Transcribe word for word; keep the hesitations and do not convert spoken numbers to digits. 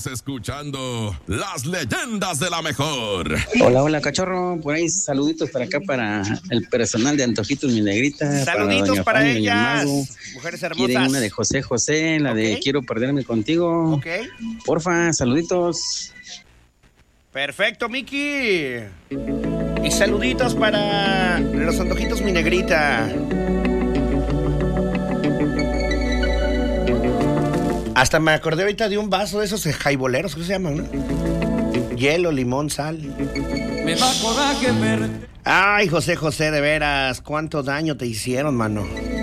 Estás escuchando Las Leyendas de la Mejor. Hola, hola, cachorro. Por ahí saluditos para acá para el personal de Antojitos Mi Negrita. Saluditos para, para ellas. Mago. Mujeres hermosas. Quieren una de José José, la okay. de Quiero Perderme Contigo. Ok. Porfa, saluditos. Perfecto, Miki. Y saluditos para los Antojitos Mi Negrita. Hasta me acordé ahorita de un vaso de esos jaiboleros, ¿qué se llaman, no? Hielo, limón, sal. Me da coraje ver. Ay, José José, de veras, cuánto daño te hicieron, mano.